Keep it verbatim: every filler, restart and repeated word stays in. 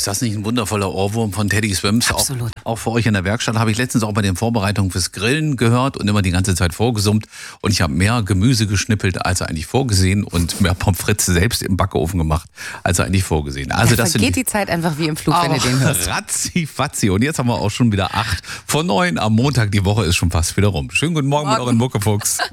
Ist das nicht ein wundervoller Ohrwurm von Teddy Swims? Absolut. Auch, auch für euch in der Werkstatt habe ich letztens auch bei den Vorbereitungen fürs Grillen gehört und immer die ganze Zeit vorgesummt. Und ich habe mehr Gemüse geschnippelt, als eigentlich vorgesehen und mehr Pommes frites selbst im Backofen gemacht, als eigentlich vorgesehen. Also da das vergeht sind die Zeit einfach wie im Flug, wenn ihr den hört. Ratzi fatzi. Und jetzt haben wir auch schon wieder acht von neun am Montag. Die Woche ist schon fast wieder rum. Schönen guten Morgen, Morgen. mit euren Muckefuchs.